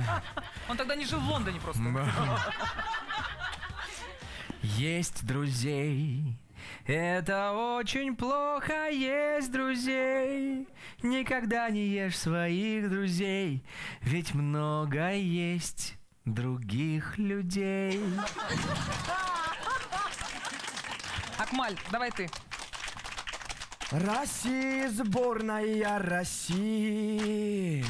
Он тогда не жил в Лондоне просто. Есть друзей, это очень плохо, есть друзей. Никогда не ешь своих друзей, ведь много есть других людей. Акмаль, давай ты. Россия, сборная России,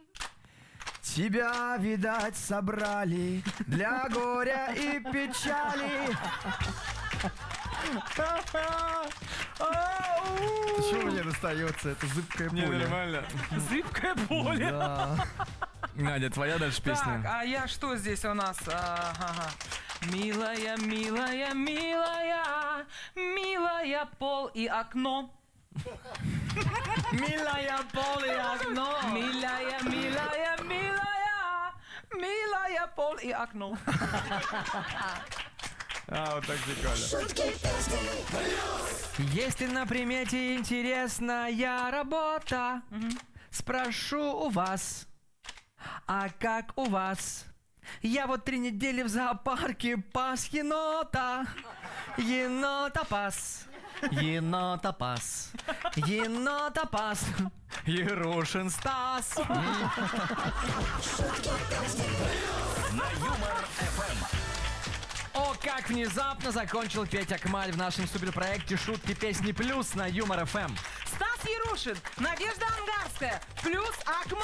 тебя, видать, собрали для горя и печали. Почему мне достается? Это зыбкое поле. Нормально. Зыбкое поле. Да. Надя, твоя дальше Так, песня. а я что здесь у нас? Ага. Милая, милая, милая, милая, пол и окно. Милая, пол и окно. Милая, милая, милая, милая, пол и окно. Вот так прикольно. Если на примете интересная работа, спрошу у вас, а как у вас? Я вот 3 недели в зоопарке пас енота. Енота пас. Енота пас. Енота пас. Ерушин Стас. На Юмор ФМ. О, как внезапно закончил петь Акмаль в нашем суперпроекте «Шутки, песни плюс» на Юмор ФМ. Стас Ярушин, Надежда Ангарская, плюс Акмаль.